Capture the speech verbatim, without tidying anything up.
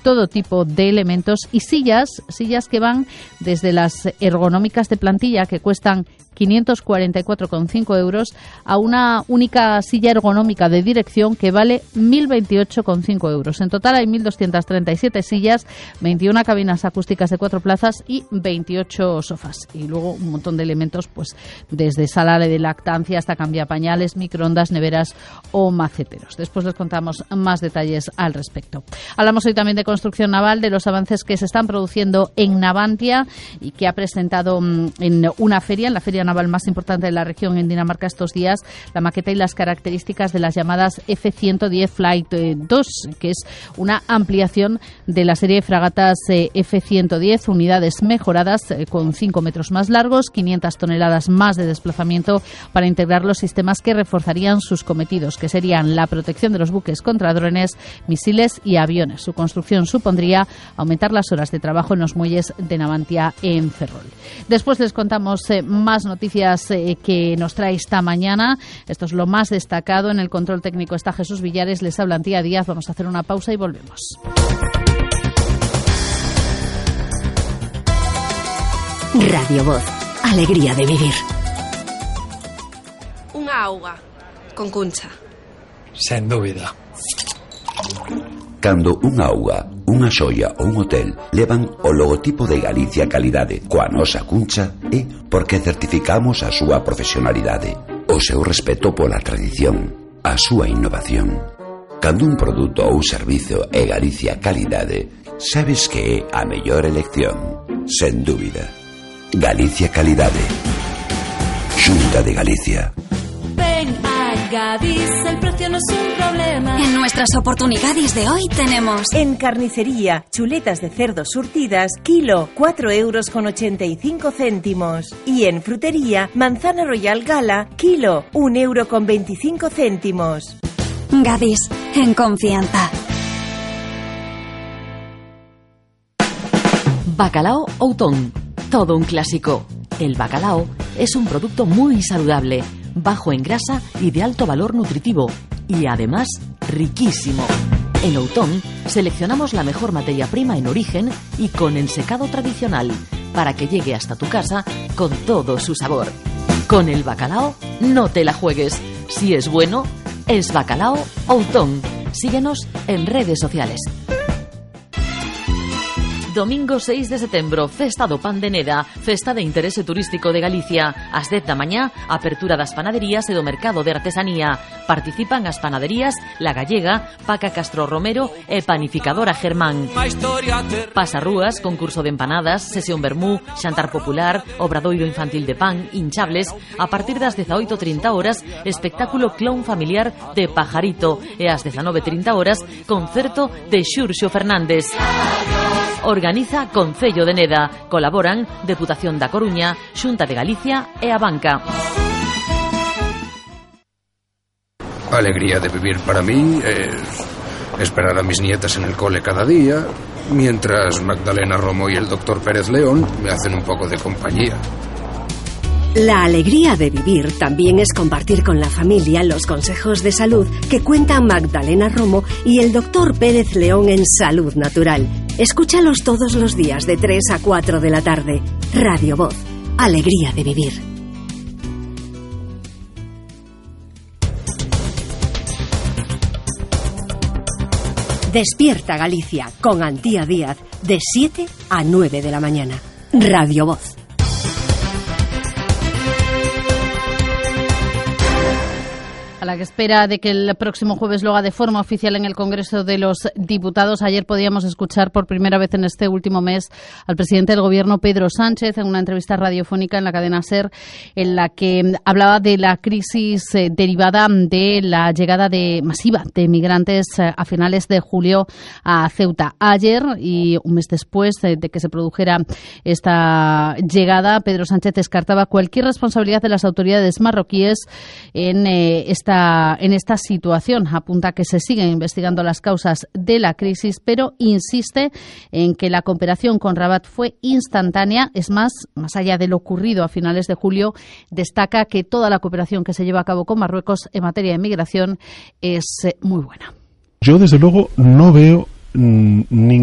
todo tipo de elementos y sillas, sillas que van desde las ergonómicas de plantilla, que cuestan quinientos cuarenta y cuatro coma cinco euros, a una única silla ergonómica de dirección que vale mil veintiocho coma cinco euros. En total hay mil doscientas treinta y siete sillas, veintiuna cabinas acústicas de cuatro plazas y veintiocho sofás. Y luego un montón de elementos, pues desde sala de lactancia hasta cambiapañales, microondas, neveras o maceteros. Después les contamos más detalles al respecto. Hablamos hoy también de construcción naval, de los avances que se están produciendo en Navantia y que ha presentado en una feria, en la feria naval más importante de la región en Dinamarca estos días, la maqueta y las características de las llamadas F ciento diez Flight dos, que es una ampliación de la serie de fragatas F ciento diez, unidades mejoradas con cinco metros más largos, quinientas toneladas más de desplazamiento para integrar los sistemas que reforzarían sus cometidos, que serían la protección de los buques contra drones, misiles y aviones. Su construcción supondría aumentar las horas de trabajo en los muelles de Navantia en Ferrol. Después les contamos eh, más noticias eh, que nos trae esta mañana. Esto es lo más destacado. En el control técnico está Jesús Villares, les habla Antía Díaz. Vamos a hacer una pausa y volvemos. Radio Voz, alegría de vivir. Unha auga con Cuncha. Sen dúbida. Cando unha auga, unha xoia ou un hotel levan o logotipo de Galicia Calidade coa nosa Cuncha, é porque certificamos a súa profesionalidade, o seu respeto pola tradición, a súa innovación. Cando un produto ou servizo é Galicia Calidade, sabes que é a mellor elección, sen dúbida. Galicia Calidade. Xunta de Galicia. Ven a Gadis, el precio no es un problema. En nuestras oportunidades de hoy tenemos: en carnicería, chuletas de cerdo surtidas, kilo, cuatro euros con ochenta y cinco céntimos. Y en frutería, manzana royal gala, kilo, un euro con veinticinco céntimos. Gadis, en confianza. Bacalao Outón, todo un clásico. El bacalao es un producto muy saludable, bajo en grasa y de alto valor nutritivo, y además riquísimo. En Outón seleccionamos la mejor materia prima en origen y con ensecado tradicional, para que llegue hasta tu casa con todo su sabor. Con el bacalao no te la juegues. Si es bueno, es Bacalao Outón. Síguenos en redes sociales. Domingo seis de setembro, Festa do Pan de Neda, festa de interese turístico de Galicia. Ás dez da mañá, apertura das panaderías e do mercado de artesanía. Participan as panaderías La Gallega, Paca Castro Romero e Panificadora Germán. Pasarrúas, concurso de empanadas, sesión vermú, xantar popular, obradoiro infantil de pan, hinchables. A partir das dezaoito e trinta horas, espectáculo clown familiar de Pajarito. E ás dezanove e trinta horas, concerto de Xurxo Fernández. Organiza Concello de Neda. Colaboran Deputación da Coruña, Xunta de Galicia e a Banca. Alegría de vivir para mí es esperar a mis nietas en el cole cada día, mientras Magdalena Romo y el doctor Pérez León me hacen un poco de compañía. La alegría de vivir también es compartir con la familia los consejos de salud que cuentan Magdalena Romo y el doctor Pérez León en Salud Natural. Escúchalos todos los días de tres a cuatro de la tarde. Radio Voz, alegría de vivir. Despierta Galicia con Antía Díaz de siete a nueve de la mañana. Radio Voz. A la espera de que el próximo jueves lo haga de forma oficial en el Congreso de los Diputados, ayer podíamos escuchar por primera vez en este último mes al presidente del Gobierno, Pedro Sánchez, en una entrevista radiofónica en la cadena SER, en la que hablaba de la crisis eh, derivada de la llegada de masiva de migrantes eh, a finales de julio a Ceuta. Ayer, y un mes después eh, de que se produjera esta llegada, Pedro Sánchez descartaba cualquier responsabilidad de las autoridades marroquíes en eh, esta en esta situación. Apunta que se siguen investigando las causas de la crisis, pero insiste en que la cooperación con Rabat fue instantánea. Es más, más allá de lo ocurrido a finales de julio, destaca que toda la cooperación que se lleva a cabo con Marruecos en materia de migración es muy buena. Yo, desde luego, no veo mmm, ningún